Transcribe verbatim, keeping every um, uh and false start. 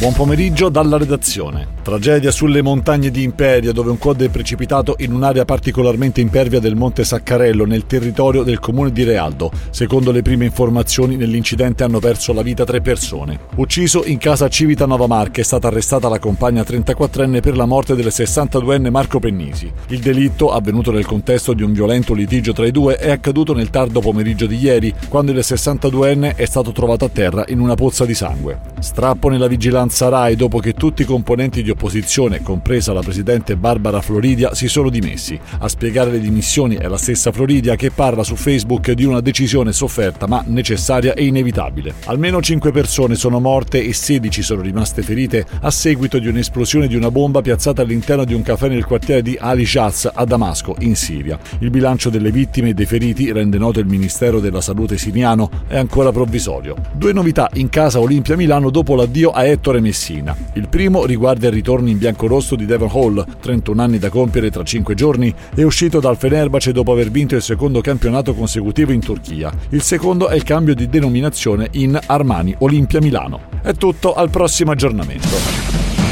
Buon pomeriggio dalla redazione. Tragedia sulle montagne di Imperia, dove un quad è precipitato in un'area particolarmente impervia del Monte Saccarello, nel territorio del comune di Realdo. Secondo le prime informazioni, nell'incidente hanno perso la vita tre persone. Ucciso in casa Civitanova Marche, è stata arrestata la compagna trentaquattrenne per la morte del sessantaduenne Marco Pennisi. Il delitto, avvenuto nel contesto di un violento litigio tra i due, è accaduto nel tardo pomeriggio di ieri, quando il sessantaduenne è stato trovato a terra in una pozza di sangue. Strappo nella vigilanza Rai dopo che tutti i componenti di opposizione, compresa la presidente Barbara Floridia, si sono dimessi. A spiegare le dimissioni è la stessa Floridia, che parla su Facebook di una decisione sofferta ma necessaria e inevitabile. Almeno cinque persone sono morte e sedici sono rimaste ferite a seguito di un'esplosione di una bomba piazzata all'interno di un caffè nel quartiere di Ali Jaz a Damasco, in Siria. Il bilancio delle vittime e dei feriti, rende noto il Ministero della Salute siriano, è ancora provvisorio. Due novità in casa Olimpia Milano dopo l'addio a Ettore Messina. Il primo riguarda il ritorno in biancorosso di Devon Hall, trentuno anni da compiere tra cinque giorni, è uscito dal Fenerbahce dopo aver vinto il secondo campionato consecutivo in Turchia. Il secondo è il cambio di denominazione in Armani Olimpia Milano. È tutto, al prossimo aggiornamento.